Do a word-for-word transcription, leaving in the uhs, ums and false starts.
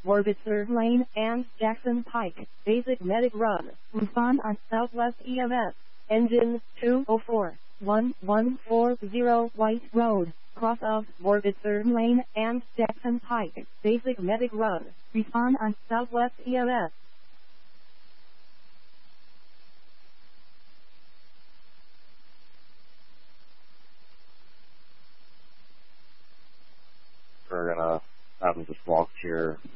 Warwickshire Lane and Jackson Pike. Basic medic run. Respond on Southwest E M S. Engine two oh four, one one four zero White Road. Cross of Warwickshire Lane and Jackson Pike. Basic medic run. Respond on Southwest E M S. We're gonna have them just walk here